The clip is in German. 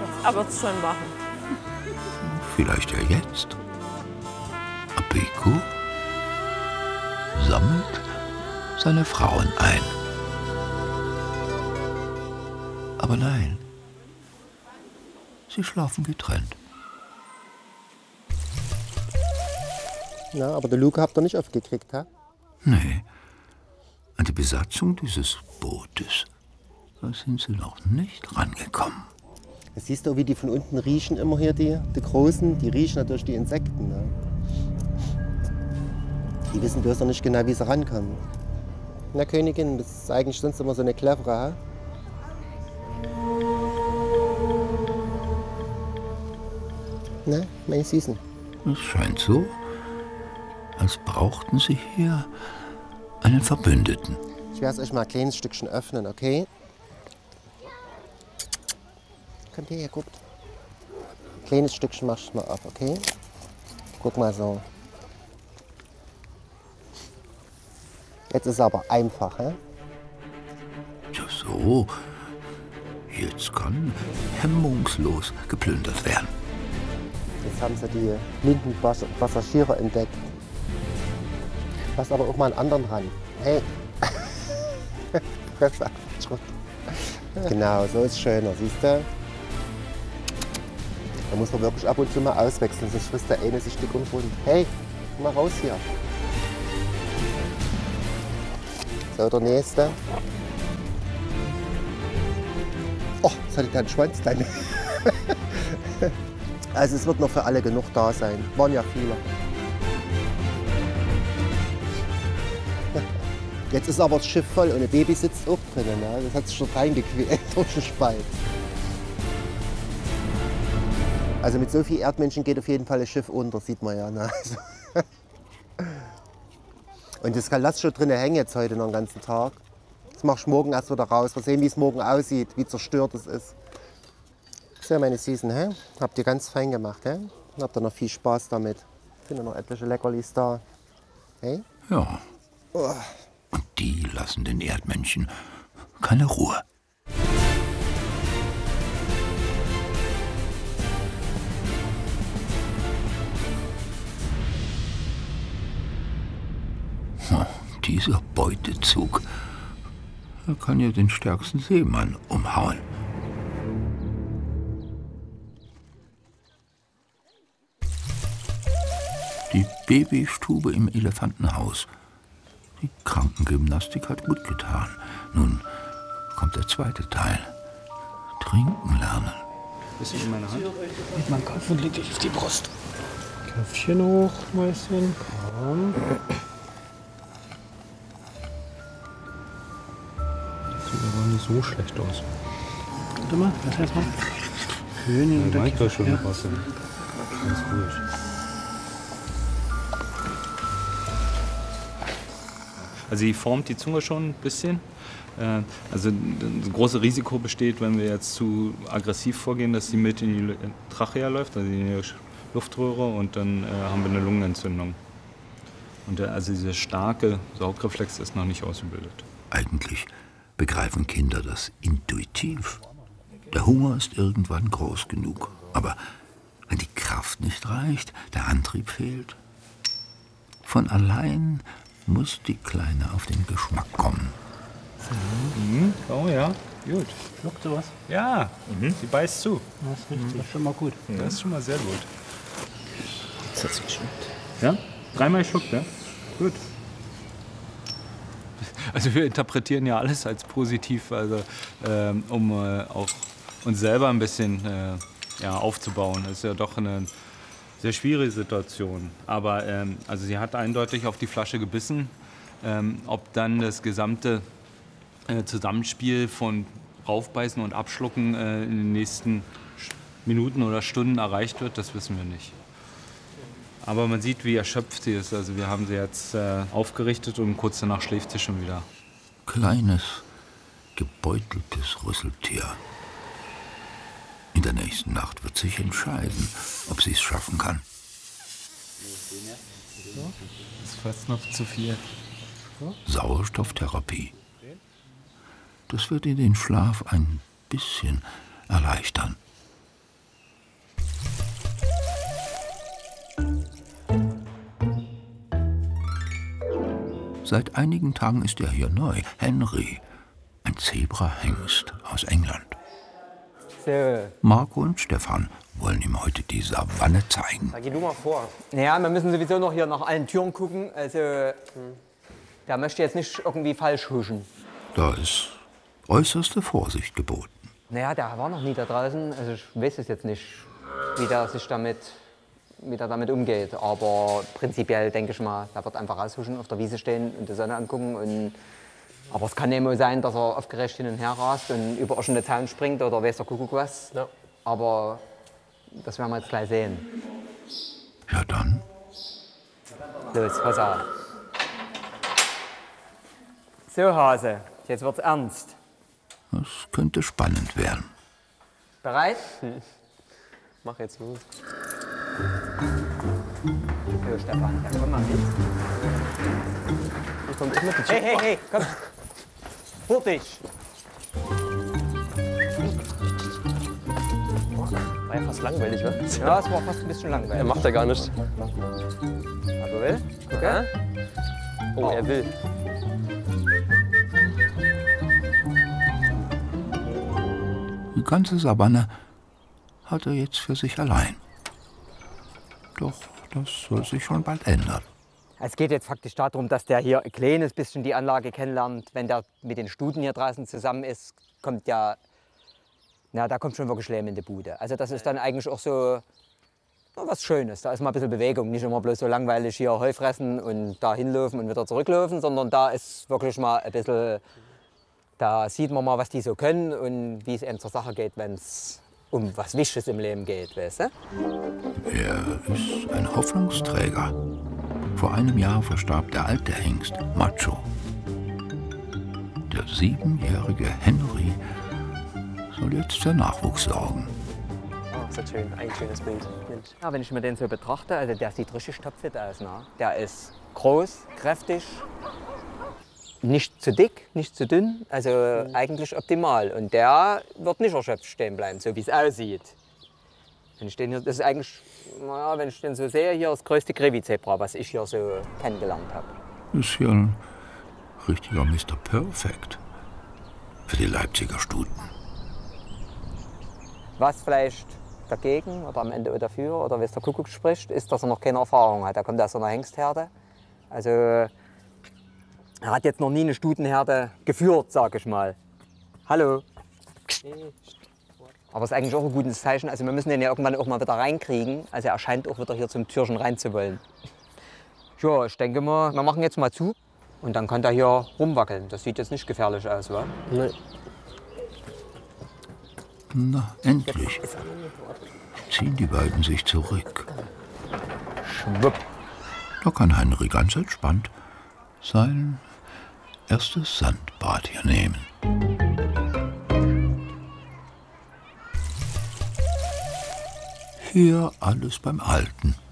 Er wird's schon machen. Vielleicht ja jetzt. Abeku sammelt seine Frauen ein. Aber nein, sie schlafen getrennt. Na, aber der Luke habt ihr nicht aufgekriegt, ha? Nee, an die Besatzung dieses Bootes, da sind sie noch nicht rangekommen. Das siehst du, wie die von unten riechen immer hier, die Großen, die riechen natürlich die Insekten. Ne? Die wissen bloß noch nicht genau, wie sie rankommen. Na, Königin, das ist eigentlich sonst immer so eine clevere, ha? Na, meine Süßen. Es scheint so, als brauchten sie hier einen Verbündeten. Ich werde es euch mal ein kleines Stückchen öffnen, okay? Kommt her, guckt. Ein kleines Stückchen mach ich mal auf, okay? Guck mal so. Jetzt ist es aber einfach, hä? Ja, so. Jetzt kann hemmungslos geplündert werden. Jetzt haben sie die blinden Passagiere entdeckt. Lass aber auch mal einen anderen ran. Hey! Genau, so ist es schöner, siehst du? Da muss man wirklich ab und zu mal auswechseln, sonst frisst der eine sich dick und rund. Hey, komm mal raus hier. So, der nächste. Oh, jetzt hatte ich deinen Schwanz, deine. Also es wird noch für alle genug da sein. Waren ja viele. Jetzt ist aber das Schiff voll und ein Baby sitzt auch drinnen. Ne? Das hat sich schon reingequält durch den Spalt. Also mit so vielen Erdmenschen geht auf jeden Fall das Schiff unter, sieht man ja. Ne? Also und das kann das schon drinnen hängen jetzt heute noch den ganzen Tag. Das mach ich morgen erst wieder raus. Mal sehen, wie es morgen aussieht, wie zerstört es ist. So, meine Süßen, hä? Habt ihr ganz fein gemacht, hä? Habt ihr noch viel Spaß damit. Sind noch etliche Leckerlis da. Hey? Ja. Oh. Und die lassen den Erdmännchen keine Ruhe. Dieser Beutezug, er kann ja den stärksten Seemann umhauen. Die Babystube im Elefantenhaus. Die Krankengymnastik hat gut getan. Nun kommt der zweite Teil. Trinken lernen. Bisschen in meiner Hand. Mit meinem Kopf und leg dich auf die Brust. Köpfchen hoch, Mäuschen. Komm. Sieht aber nicht so schlecht aus. Warte mal, lass erst mal. Schön. Ja, meint doch schon ja. Was. Ganz ruhig. Also sie formt die Zunge schon ein bisschen. Also das große Risiko besteht, wenn wir jetzt zu aggressiv vorgehen, dass sie mit in die Trachea läuft, also in die Luftröhre, und dann haben wir eine Lungenentzündung. Und also dieser starke Saugreflex ist noch nicht ausgebildet. Eigentlich begreifen Kinder das intuitiv. Der Hunger ist irgendwann groß genug. Aber wenn die Kraft nicht reicht, der Antrieb fehlt, von allein muss die Kleine auf den Geschmack kommen. Mhm. Oh ja, gut. Schluckt sowas? Ja, sie beißt zu. Das ist richtig. Das ist schon mal gut. Das ist schon mal sehr gut. Jetzt hat sie geschmeckt. Ja? Dreimal geschluckt, ja? Gut. Also wir interpretieren ja alles als positiv, also um auch uns selber ein bisschen aufzubauen. Das ist ja doch eine sehr schwierige Situation. Aber also sie hat eindeutig auf die Flasche gebissen. Ob dann das gesamte Zusammenspiel von Raufbeißen und Abschlucken in den nächsten Minuten oder Stunden erreicht wird, das wissen wir nicht. Aber man sieht, wie erschöpft sie ist. Also wir haben sie jetzt aufgerichtet und kurz danach schläft sie schon wieder. Kleines, gebeuteltes Rüsseltier. In der nächsten Nacht wird sich entscheiden, ob sie es schaffen kann. Das ist fast noch zu viel. Sauerstofftherapie. Das wird ihr den Schlaf ein bisschen erleichtern. Seit einigen Tagen ist er hier neu. Henry, ein Zebrahengst aus England. So. Marco und Stefan wollen ihm heute die Savanne zeigen. Da geh du mal vor. Naja, wir müssen sowieso noch hier nach allen Türen gucken. Also, der möchte jetzt nicht irgendwie falsch huschen. Da ist äußerste Vorsicht geboten. Naja, der war noch nie da draußen. Also, ich weiß es jetzt nicht, wie der damit umgeht. Aber prinzipiell denke ich mal, der wird einfach raushuschen, auf der Wiese stehen und die Sonne angucken. Aber es kann eben sein, dass er aufgeregt hin und her rast und über irgendeinen Zaun springt oder weiß der Kuckuck was. Ja. Aber das werden wir jetzt gleich sehen. Ja dann. Los, pass auf. So, Hase, jetzt wird's ernst. Das könnte spannend werden. Bereit? Mach jetzt los. So, Stefan, ja, komm mal mit. Ich komm mit. Hey, komm. Vor dich. War ja fast langweilig, wa? Ja, es war fast ein bisschen Er langweilig. macht ja gar nicht. Aber will? Okay. Oh, er will. Die ganze Savanne hat er jetzt für sich allein. Doch das soll sich schon bald ändern. Es geht jetzt faktisch darum, dass der hier ein kleines bisschen die Anlage kennenlernt. Wenn der mit den Stuten hier draußen zusammen ist, kommt da kommt schon wirklich Leben in die Bude. Also das ist dann eigentlich auch so was Schönes. Da ist mal ein bisschen Bewegung. Nicht immer bloß so langweilig hier Heu fressen und da hinlaufen und wieder zurücklaufen, sondern da ist wirklich mal ein bisschen, da sieht man mal, was die so können und wie es eben zur Sache geht, wenn es um was Wichtiges im Leben geht, weißt du? Er ist ein Hoffnungsträger. Vor einem Jahr verstarb der alte Hengst Macho. Der 7-jährige Henry soll jetzt für Nachwuchs sorgen. Oh, ist das schön. Ein schönes Bild. Mensch. Ja, wenn ich mir den so betrachte, also der sieht richtig topfit aus. Ne? Der ist groß, kräftig, nicht zu dick, nicht zu dünn, also eigentlich optimal. Und der wird nicht erschöpft stehen bleiben, so wie es aussieht. Wenn ich den hier, das ist eigentlich, naja, wenn ich den so sehe, hier das größte Grevi-Zebra, was ich hier so kennengelernt habe. Ist hier ein richtiger Mr. Perfect für die Leipziger Stuten. Was vielleicht dagegen oder am Ende oder dafür oder wie es der Kuckuck spricht, ist, dass er noch keine Erfahrung hat. Er kommt aus einer Hengstherde. Also er hat jetzt noch nie eine Stutenherde geführt, sag ich mal. Hallo. Aber es ist eigentlich auch ein gutes Zeichen. Also wir müssen den ja irgendwann auch mal wieder reinkriegen. Also er scheint auch wieder hier zum Türchen rein zu wollen. Ja, ich denke mal, wir machen jetzt mal zu und dann kann der hier rumwackeln. Das sieht jetzt nicht gefährlich aus, wa? Nee. Na, endlich ziehen die beiden sich zurück. Schwupp. Da kann Henry ganz entspannt sein erstes Sandbad hier nehmen. Hier alles beim Alten.